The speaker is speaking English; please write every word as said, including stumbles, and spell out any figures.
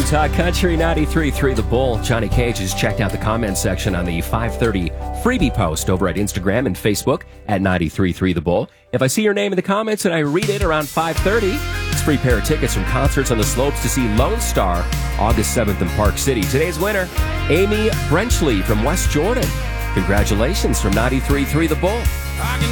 Talk Country ninety-three point three The Bull. Johnny Cage has checked out the comment section on the five thirty freebie post over at Instagram and Facebook at ninety-three point three The Bull. If I see your name in the comments and I read it around five thirty, it's a free pair of tickets from Concerts on the Slopes to see Lone Star August seventh in Park City. Today's winner, Amy Brenchley from West Jordan. Congratulations from ninety-three point three The Bull.